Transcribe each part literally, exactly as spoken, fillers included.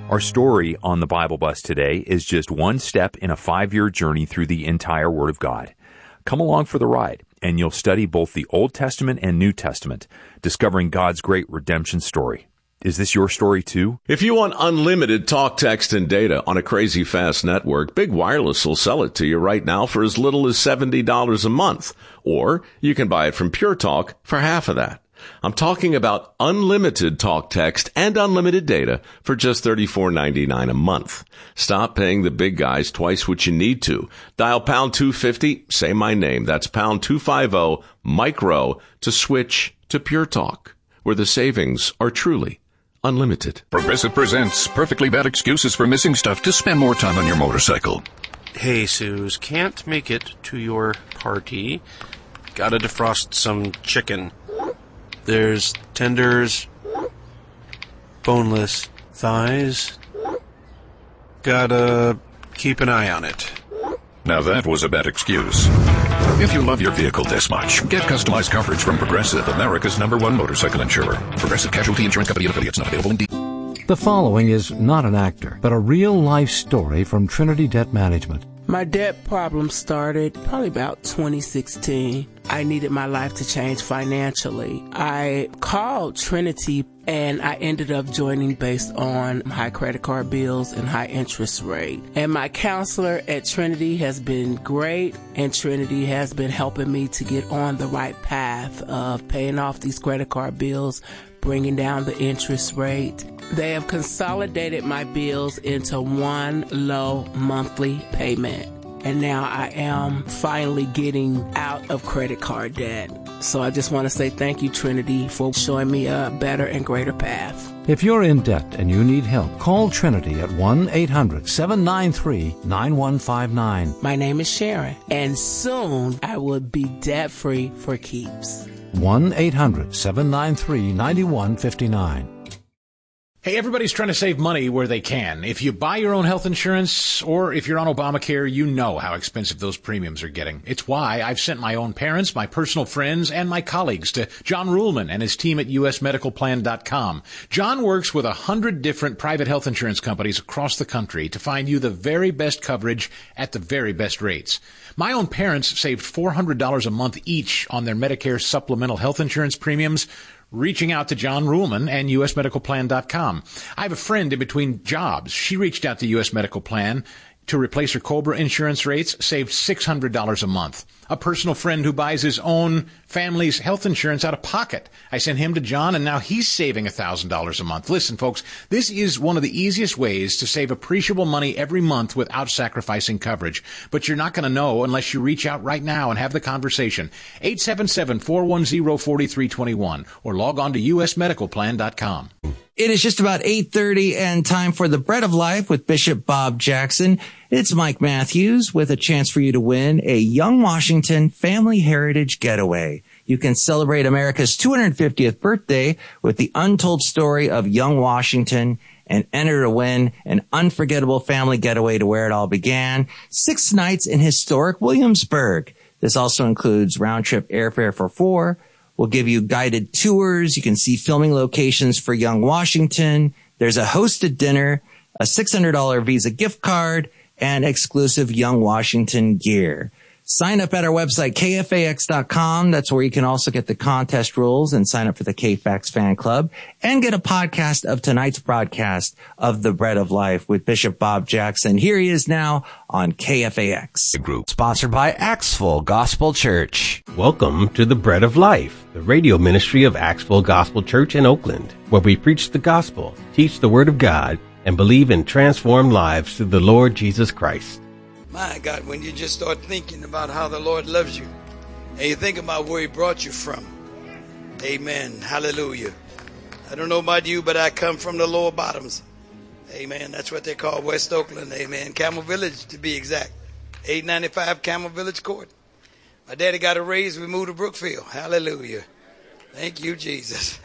Our story on the Bible Bus today is just one step in a five-year journey through the entire Word of God. Come along for the ride, and you'll study both the Old Testament and New Testament, discovering God's great redemption story. Is this your story too? If you want unlimited talk, text, and data on a crazy fast network, Big Wireless will sell it to you right now for as little as seventy dollars a month. Or you can buy it from Pure Talk for half of that. I'm talking about unlimited talk, text, and unlimited data for just thirty-four ninety-nine a month. Stop paying the big guys twice what you need to. Dial pound two fifty, say my name. That's pound two fifty, micro, to switch to Pure Talk, where the savings are truly unlimited. Progressive presents Perfectly Bad Excuses for Missing Stuff to Spend More Time on Your Motorcycle. Hey, Suze, can't make it to your party. Gotta defrost some chicken. There's tenders, boneless thighs. Gotta keep an eye on it. Now that was a bad excuse. If you love your vehicle this much, get customized coverage from Progressive, America's number one motorcycle insurer. Progressive Casualty Insurance Company and affiliates, not available in D. The following is not an actor, but a real-life story from Trinity Debt Management. My debt problem started probably about twenty sixteen. I needed my life to change financially. I called Trinity and I ended up joining based on high credit card bills and high interest rate. And my counselor at Trinity has been great, and Trinity has been helping me to get on the right path of paying off these credit card bills, bringing down the interest rate. They have consolidated my bills into one low monthly payment. And now I am finally getting out of credit card debt. So I just want to say thank you, Trinity, for showing me a better and greater path. If you're in debt and you need help, call Trinity at one eight hundred seven nine three nine one five nine. My name is Sharon, and soon I will be debt-free for keeps. one eight hundred seven nine three nine one five nine. Hey, everybody's trying to save money where they can. If you buy your own health insurance, or if you're on Obamacare, you know how expensive those premiums are getting. It's why I've sent my own parents, my personal friends, and my colleagues to John Ruhlman and his team at U S medical plan dot com. John works with a hundred different private health insurance companies across the country to find you the very best coverage at the very best rates. My own parents saved four hundred dollars a month each on their Medicare supplemental health insurance premiums, reaching out to John Ruhlman and U S medical plan dot com. I have a friend in between jobs. She reached out to U S Medical Plan to replace her COBRA insurance rates, saved six hundred dollars a month. A personal friend who buys his own family's health insurance out of pocket. I sent him to John, and now he's saving one thousand dollars a month. Listen, folks, this is one of the easiest ways to save appreciable money every month without sacrificing coverage. But you're not going to know unless you reach out right now and have the conversation. eight seven seven, four one zero, four three two one or log on to U S medical plan dot com. It is just about eight thirty and time for the Bread of Life with Bishop Bob Jackson. It's Mike Matthews with a chance for you to win a Young Washington Family Heritage Getaway. You can celebrate America's two hundred fiftieth birthday with the untold story of Young Washington and enter to win an unforgettable family getaway to where it all began. Six nights in historic Williamsburg. This also includes round-trip airfare for four. We'll give you guided tours. You can see filming locations for Young Washington. There's a hosted dinner, a six hundred dollars Visa gift card, and exclusive Young Washington gear. Sign up at our website, K F A X dot com. That's where you can also get the contest rules and sign up for the K F A X fan club and get a podcast of tonight's broadcast of The Bread of Life with Bishop Bob Jackson. Here he is now on K F A X. Group sponsored by Axville Gospel Church. Welcome to The Bread of Life, the radio ministry of Axville Gospel Church in Oakland, where we preach the gospel, teach the word of God, and believe in transformed lives through the Lord Jesus Christ. My God, when you just start thinking about how the Lord loves you, and you think about where he brought you from. Amen. Hallelujah. I don't know about you, but I come from the lower bottoms. Amen. That's what they call West Oakland. Amen. Camel Village, to be exact. eight ninety-five Camel Village Court. My daddy got a raise. We moved to Brookfield. Hallelujah. Thank you, Jesus.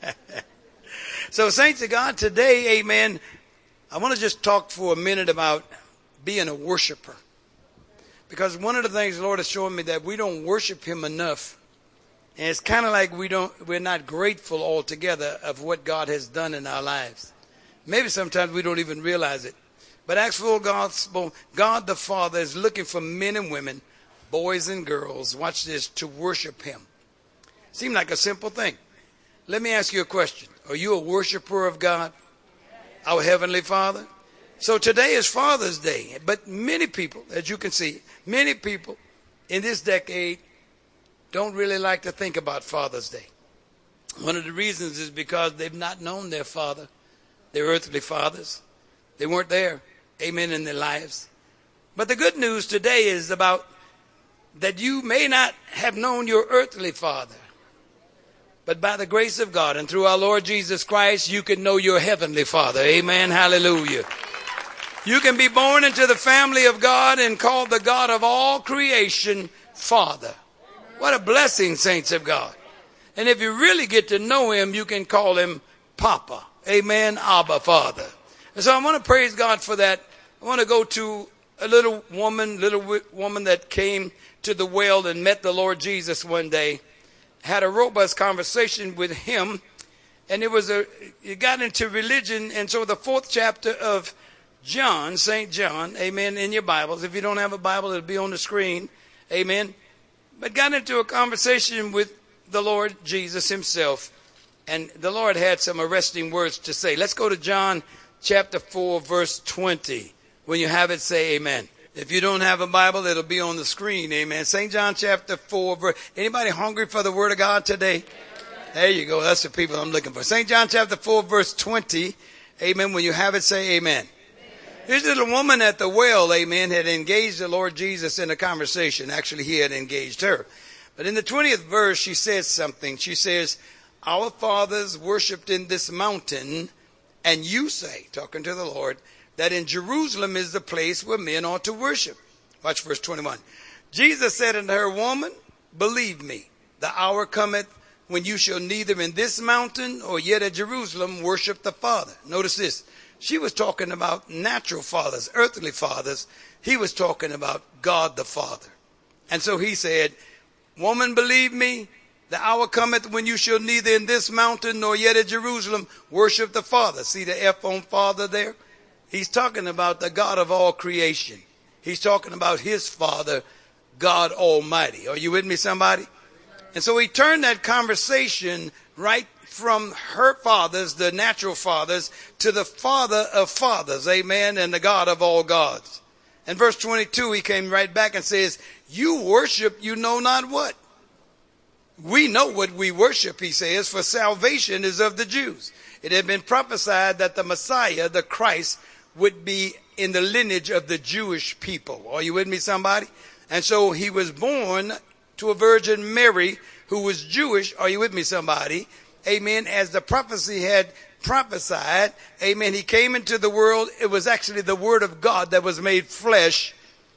So, saints of God, today, amen, I want to just talk for a minute about being a worshiper. Because one of the things the Lord has shown me that we don't worship him enough. And it's kind of like we don't, we're not grateful altogether of what God has done in our lives. Maybe sometimes we don't even realize it. But Acts full gospel, God the Father is looking for men and women, boys and girls, watch this, to worship him. Seems like a simple thing. Let me ask you a question. Are you a worshiper of God, our Heavenly Father? So today is Father's Day, but many people, as you can see, many people in this decade don't really like to think about Father's Day. One of the reasons is because they've not known their father, their earthly fathers. They weren't there, amen, in their lives. But the good news today is about that you may not have known your earthly father, but by the grace of God and through our Lord Jesus Christ, you can know your heavenly Father. Amen, hallelujah. You can be born into the family of God and called the God of all creation Father. What a blessing, saints of God. And if you really get to know him, you can call him Papa. Amen, Abba, Father. And so I want to praise God for that. I want to go to a little woman, little woman that came to the well and met the Lord Jesus one day. Had a robust conversation with him. And it was a, it got into religion. And so the fourth chapter of John, Saint John, amen, in your Bibles. If you don't have a Bible, it'll be on the screen. Amen. But got into a conversation with the Lord Jesus himself. And the Lord had some arresting words to say. Let's go to John chapter four, verse twenty. When you have it, say amen. If you don't have a Bible, it'll be on the screen. Amen. Saint John chapter four, verse. Anybody hungry for the word of God today? There you go. That's the people I'm looking for. Saint John chapter four, verse twenty. Amen. When you have it, say amen. This little woman at the well, amen, had engaged the Lord Jesus in a conversation. Actually, he had engaged her. But in the twentieth verse, she says something. She says, our fathers worshipped in this mountain, and you say, talking to the Lord, that in Jerusalem is the place where men ought to worship. Watch verse twenty-one. Jesus said unto her, woman, believe me, the hour cometh when you shall neither in this mountain or yet at Jerusalem worship the Father. Notice this. She was talking about natural fathers, earthly fathers. He was talking about God the Father. And so he said, woman, believe me, the hour cometh when you shall neither in this mountain nor yet at Jerusalem worship the Father. See the F on Father there? He's talking about the God of all creation. He's talking about his Father, God Almighty. Are you with me, somebody? And so he turned that conversation right from her fathers, the natural fathers, to the Father of fathers, amen, and the God of all gods. And verse twenty-two, he came right back and says, you worship you know not what. We know what we worship, he says, for salvation is of the Jews. It had been prophesied that the Messiah, the Christ, would be in the lineage of the Jewish people. Are you with me, somebody? And so he was born to a Virgin Mary who was Jewish. Are you with me, somebody? Amen. As the prophecy had prophesied, amen, he came into the world. It was actually the word of God that was made flesh,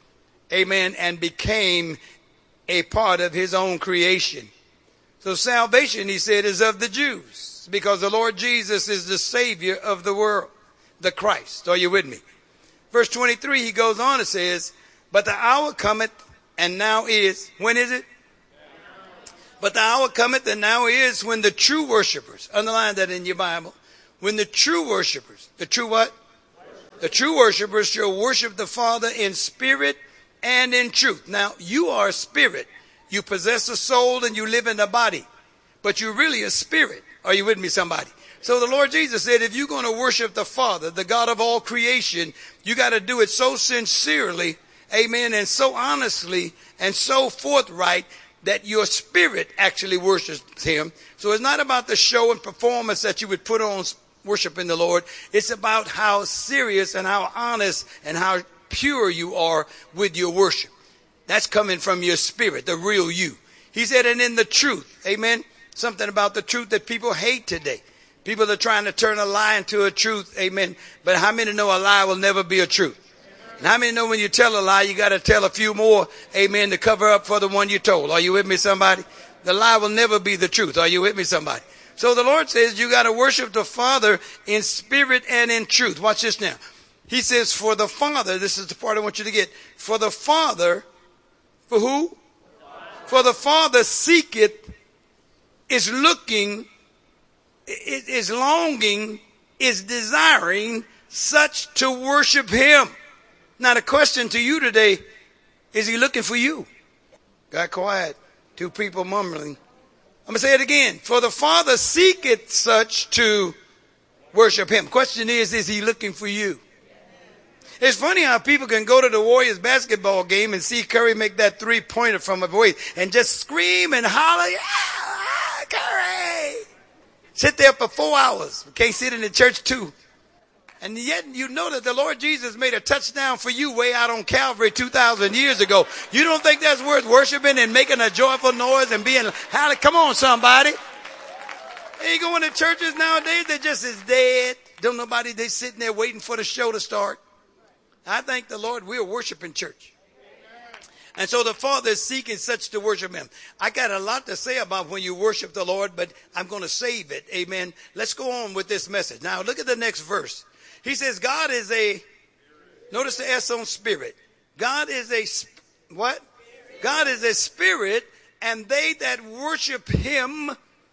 amen, and became a part of his own creation. So salvation, he said, is of the Jews because the Lord Jesus is the Savior of the world, the Christ. Are you with me? Verse twenty-three, he goes on and says, but the hour cometh and now is. When is it? But the hour cometh and now is when the true worshipers, underline that in your Bible, when the true worshipers, the true what? The true worshipers shall worship the Father in spirit and in truth. Now, you are a spirit. You possess a soul and you live in a body, but you're really a spirit. Are you with me, somebody? So the Lord Jesus said, if you're going to worship the Father, the God of all creation, you got to do it so sincerely, amen, and so honestly and so forthright that your spirit actually worships him. So it's not about the show and performance that you would put on worshiping the Lord. It's about how serious and how honest and how pure you are with your worship. That's coming from your spirit, the real you. He said, and in the truth, amen, something about the truth that people hate today. People are trying to turn a lie into a truth, amen. But how many know a lie will never be a truth? And how many know when you tell a lie, you got to tell a few more, amen, to cover up for the one you told? Are you with me, somebody? The lie will never be the truth. Are you with me, somebody? So the Lord says you got to worship the Father in spirit and in truth. Watch this now. He says, for the Father, this is the part I want you to get. For the Father, for who? For the Father seeketh, is looking, is longing, is desiring such to worship him. Now the question to you today, is he looking for you? Got quiet. Two people mumbling. I'm going to say it again. For the Father seeketh such to worship him. Question is, is he looking for you? It's funny how people can go to the Warriors basketball game and see Curry make that three-pointer from a voice and just scream and holler, yeah, Curry! Sit there for four hours. Can't sit in the church too. And yet you know that the Lord Jesus made a touchdown for you way out on Calvary two thousand years ago. You don't think that's worth worshiping and making a joyful noise and being hallelujah? Come on, somebody. They ain't going to churches nowadays. They're just as dead. Don't nobody, they sitting there waiting for the show to start. I thank the Lord we're worshiping church. And so the Father is seeking such to worship him. I got a lot to say about when you worship the Lord, but I'm going to save it. Amen. Let's go on with this message. Now look at the next verse. He says God is a, notice the S on spirit. God is a, what? God is a spirit, and they that worship him,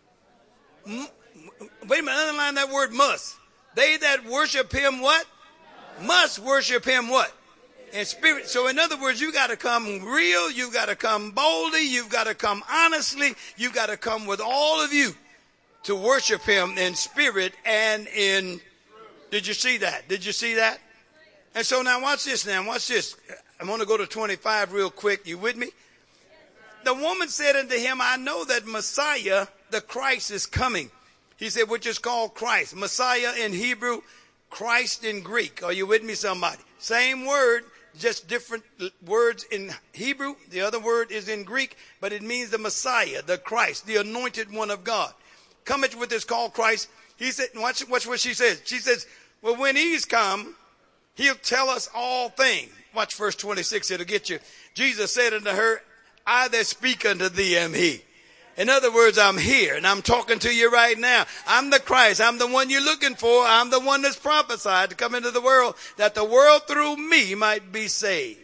wait a minute, underline that word must. They that worship him what? Must worship him what? In spirit. So in other words, you got to come real. You got to come boldly. You've got to come honestly. You got to come with all of you to worship him in spirit and in. Did you see that? Did you see that? And so now watch this now. Watch this. I'm going to go to twenty-five real quick. You with me? The woman said unto him, I know that Messiah, the Christ, is coming. He said, which is called Christ. Messiah in Hebrew, Christ in Greek. Are you with me, somebody? Same word, just different words in Hebrew. The other word is in Greek, but it means the Messiah, the Christ, the anointed one of God. Cometh with this called Christ. He said, watch, watch what she says. She says, well, when he's come, he'll tell us all things. Watch verse twenty-six, it'll get you. Jesus said unto her, I that speak unto thee am he. In other words, I'm here and I'm talking to you right now. I'm the Christ. I'm the one you're looking for. I'm the one that's prophesied to come into the world, that the world through me might be saved.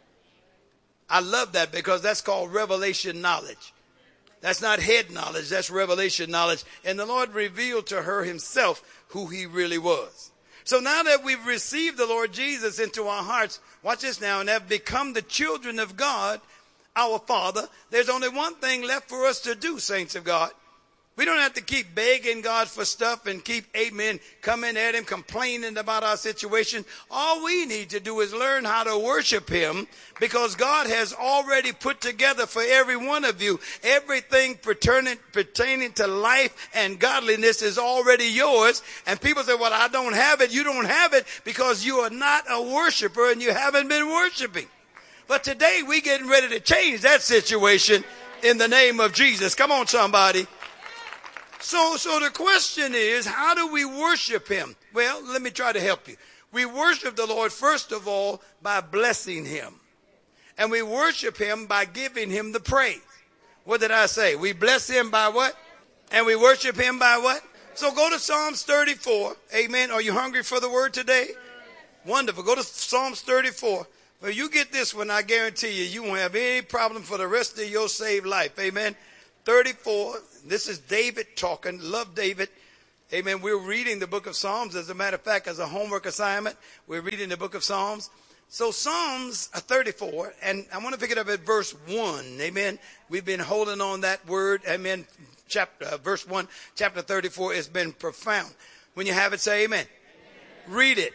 I love that because that's called revelation knowledge. That's not head knowledge. That's revelation knowledge. And the Lord revealed to her himself who he really was. So now that we've received the Lord Jesus into our hearts, watch this now, and have become the children of God, our Father, there's only one thing left for us to do, saints of God. We don't have to keep begging God for stuff and keep, amen, coming at him, complaining about our situation. All we need to do is learn how to worship him, because God has already put together for every one of you everything pertaining, pertaining to life and godliness is already yours. And people say, well, I don't have it. You don't have it because you are not a worshiper and you haven't been worshiping. But today we're getting ready to change that situation in the name of Jesus. Come on, somebody. So, so the question is, how do we worship him? Well, let me try to help you. We worship the Lord, first of all, by blessing him. And we worship him by giving him the praise. What did I say? We bless him by what? And we worship him by what? So go to Psalms thirty-four. Amen. Are you hungry for the word today? Wonderful. Go to Psalms thirty-four. Well, you get this one, I guarantee you, you won't have any problem for the rest of your saved life. Amen. thirty-four. This is David talking. Love David. Amen. We're reading the book of Psalms. As a matter of fact, as a homework assignment, we're reading the book of Psalms. So Psalms thirty-four, and I want to pick it up at verse one. Amen. We've been holding on that word. Amen. Chapter, uh, verse one, chapter thirty-four has been profound. When you have it, say amen. Amen. Read it.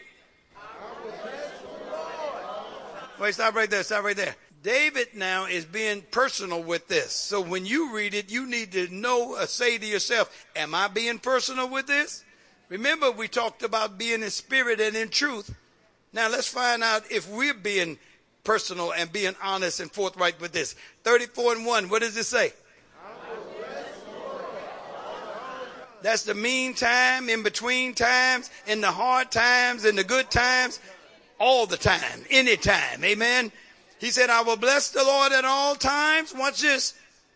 Wait, stop right there. Stop right there. David now is being personal with this. So when you read it, you need to know, uh, say to yourself, am I being personal with this? Remember, we talked about being in spirit and in truth. Now let's find out if we're being personal and being honest and forthright with this. thirty-four and one, what does it say? That's the mean time, in between times, in the hard times, in the good times, all the time, any time. Amen. He said, I will bless the Lord at all times. Watch this.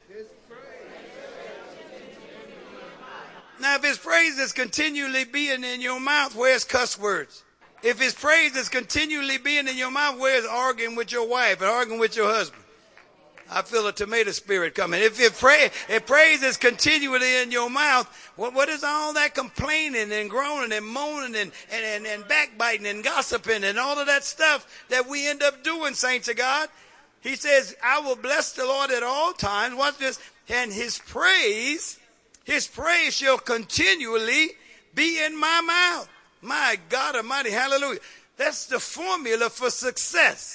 Now, if his praise is continually being in your mouth, where's cuss words? If his praise is continually being in your mouth, where's arguing with your wife and arguing with your husband? I feel a tomato spirit coming. If, if, pray, if praise is continually in your mouth, what, what is all that complaining and groaning and moaning and, and, and, and backbiting and gossiping and all of that stuff that we end up doing, saints of God? He says, I will bless the Lord at all times. Watch this. And his praise, his praise shall continually be in my mouth. My God Almighty, hallelujah. That's the formula for success.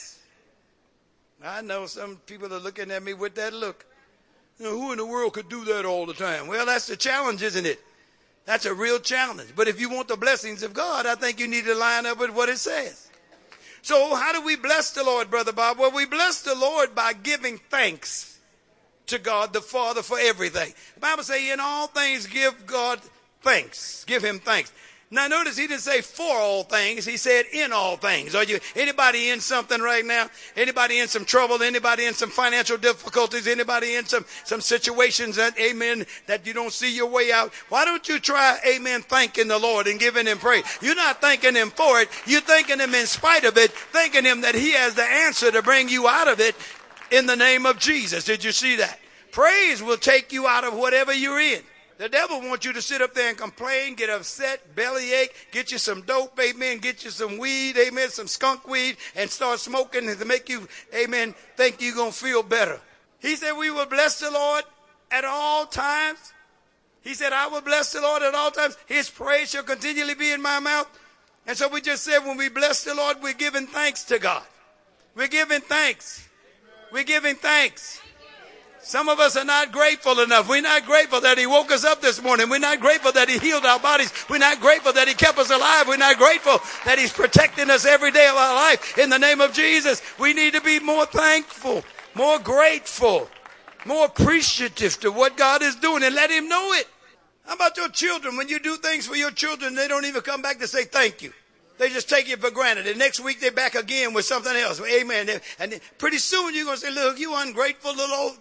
I know some people are looking at me with that look. You know, who in the world could do that all the time? Well, that's the challenge, isn't it? That's a real challenge. But if you want the blessings of God, I think you need to line up with what it says. So how do we bless the Lord, Brother Bob? Well, we bless the Lord by giving thanks to God the Father for everything. The Bible says, in all things give God thanks. Give him thanks. Now notice he didn't say for all things. He said in all things. Are you anybody in something right now? Anybody in some trouble? Anybody in some financial difficulties? Anybody in some, some situations that, amen, that you don't see your way out? Why don't you try, amen, thanking the Lord and giving him praise? You're not thanking him for it. You're thanking him in spite of it, thanking him that he has the answer to bring you out of it in the name of Jesus. Did you see that? Praise will take you out of whatever you're in. The devil wants you to sit up there and complain, get upset, bellyache, get you some dope, amen, get you some weed, amen, some skunk weed, and start smoking to make you, amen, think you're going to feel better. He said we will bless the Lord at all times. He said I will bless the Lord at all times. His praise shall continually be in my mouth. And so we just said when we bless the Lord, we're giving thanks to God. We're giving thanks. We're giving thanks. Some of us are not grateful enough. We're not grateful that he woke us up this morning. We're not grateful that he healed our bodies. We're not grateful that he kept us alive. We're not grateful that he's protecting us every day of our life. In the name of Jesus, we need to be more thankful, more grateful, more appreciative to what God is doing and let him know it. How about your children? When you do things for your children, they don't even come back to say thank you. They just take it for granted. And next week they're back again with something else. Amen. And pretty soon you're going to say, look, you ungrateful little old...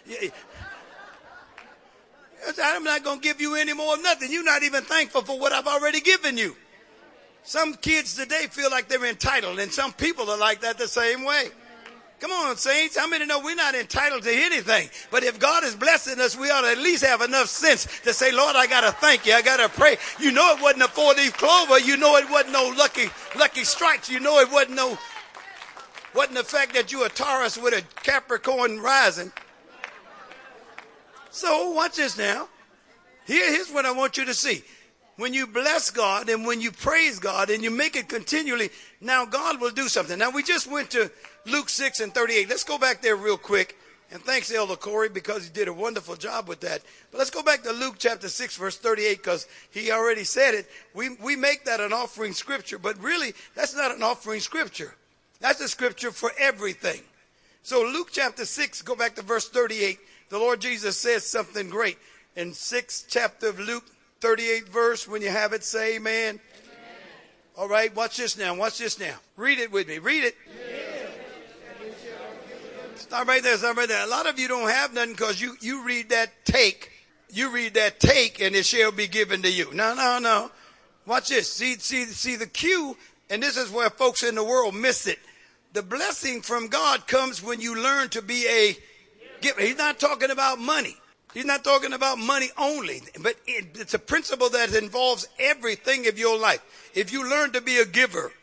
I'm not going to give you any more of nothing. You're not even thankful for what I've already given you. Some kids today feel like they're entitled, and some people are like that the same way. Come on, saints. How many know we're not entitled to anything? But if God is blessing us, we ought to at least have enough sense to say, Lord, I got to thank you. I got to pray. You know it wasn't a four-leaf clover. You know it wasn't no lucky lucky strikes. You know it wasn't no, wasn't the fact that you a Taurus with a Capricorn rising. So watch this now. Here, here's what I want you to see. When you bless God and when you praise God and you make it continually, now God will do something. Now we just went to Luke six and thirty-eight. Let's go back there real quick. And thanks, Elder Corey, because he did a wonderful job with that. But let's go back to Luke chapter six, verse thirty-eight, because he already said it. We, we make that an offering scripture, but really that's not an offering scripture. That's a scripture for everything. So Luke chapter six, go back to verse thirty-eight. The Lord Jesus says something great. In sixth chapter of Luke, thirty-eighth verse, when you have it, say amen. Amen. All right, watch this now. Watch this now. Read it with me. Read it. Stop right there. Stop right there. A lot of you don't have nothing because you, you read that take. You read that take and it shall be given to you. No, no, no. Watch this. See, see, see the cue, and this is where folks in the world miss it. The blessing from God comes when you learn to be a giver. He's not talking about money. He's not talking about money only, but it, it's a principle that involves everything of your life. If you learn to be a giver,